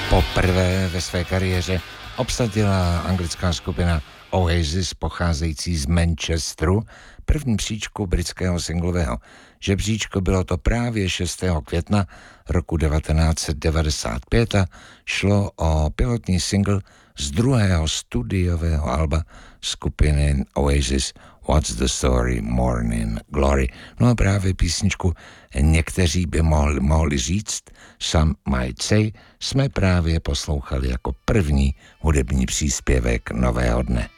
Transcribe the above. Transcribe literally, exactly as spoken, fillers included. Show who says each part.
Speaker 1: Poprvé ve své kariéře obsadila anglická skupina Oasis pocházející z Manchesteru první příčku britského singlového žebříčku. Bylo to právě šestého května roku devatenáct set devadesát pět a šlo o pilotní single z druhého studiového alba skupiny Oasis What's the Story, Morning Glory. No a právě písničku někteří by mohli, mohli říct, Some Might Say, jsme právě poslouchali jako první hudební příspěvek nového dne.